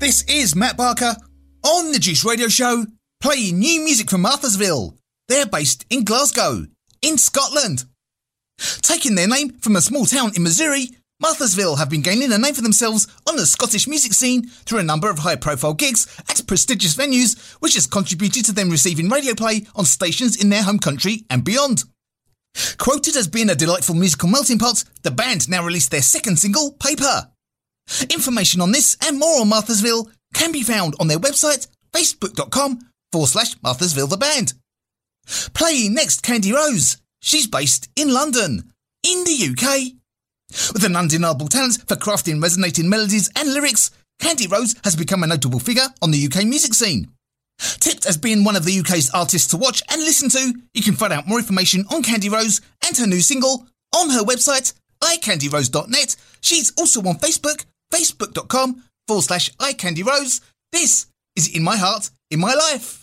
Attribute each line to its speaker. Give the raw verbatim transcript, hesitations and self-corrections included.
Speaker 1: This is Matt Barker on the Juice Radio Show, playing new music from Arthur'sville. They're based in Glasgow, in Scotland. Taking their name from a small town in Missouri, Arthur'sville have been gaining a name for themselves on the Scottish music scene through a number of high-profile gigs at prestigious venues, which has contributed to them receiving radio play on stations in their home country and beyond. Quoted as being a delightful musical melting pot, the band now released their second single, Paper. Information on this and more on Arthur'sville can be found on their website, facebook.com forward slash Arthur'sville the band. Playing next, Candy Rose. She's based in London, in the U K. With an undeniable talent for crafting resonating melodies and lyrics, Candy Rose has become a notable figure on the U K music scene. Tipped as being one of the U K's artists to watch and listen to, you can find out more information on Candy Rose and her new single on her website, i candy rose dot net. She's also on Facebook, facebook.com forward slash iCandyRose. This is In My Heart, In My Life.